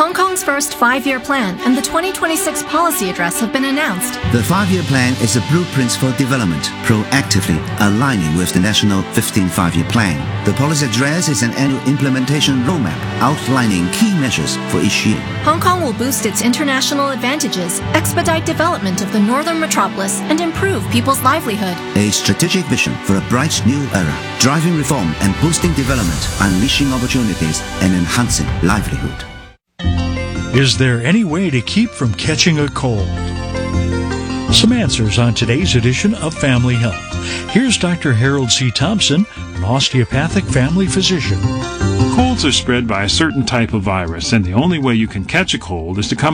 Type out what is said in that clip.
Hong Kong's first 5-year plan and the 2026 policy address have been announced. The 5-year plan is a blueprint for development, proactively aligning with the national 15th 5-year plan. The policy address is an annual implementation roadmap outlining key measures for each year. Hong Kong will boost its international advantages, expedite development of the northern metropolis, and improve people's livelihood. A strategic vision for a bright new era, driving reform and boosting development, unleashing opportunities and enhancing livelihood. Is there any way to keep from catching a cold? Some answers on today's edition of Family Health. Here's Dr. Harold C. Thompson, an osteopathic family physician. Colds are spread by a certain type of virus, and the only way you can catch a cold is to come